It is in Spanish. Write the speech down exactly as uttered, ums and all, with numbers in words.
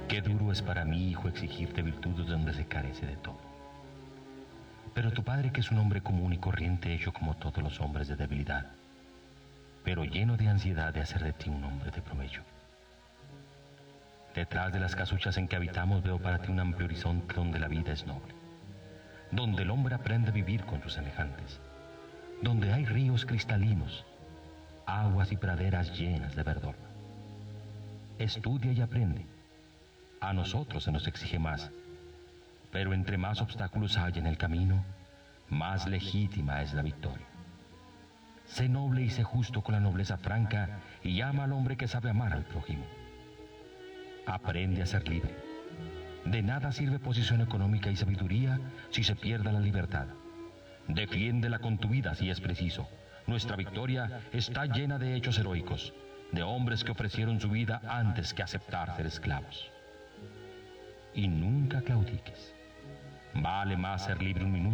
Qué duro es para mí, hijo, exigirte virtudes donde se carece de todo. Pero tu padre, que es un hombre común y corriente, hecho como todos los hombres de debilidad, pero lleno de ansiedad de hacer de ti un hombre de provecho. Detrás de las casuchas en que habitamos veo para ti un amplio horizonte donde la vida es noble, donde el hombre aprende a vivir con sus semejantes, donde hay ríos cristalinos, aguas y praderas llenas de verdor. Estudia y aprende. A nosotros se nos exige más, pero entre más obstáculos hay en el camino, más legítima es la victoria. Sé noble y sé justo con la nobleza franca y ama al hombre que sabe amar al prójimo. Aprende a ser libre. De nada sirve posición económica y sabiduría si se pierde la libertad. Defiéndela con tu vida si es preciso. Nuestra victoria está llena de hechos heroicos, de hombres que ofrecieron su vida antes que aceptar ser esclavos. Y nunca claudiques. Vale más ser libre un minuto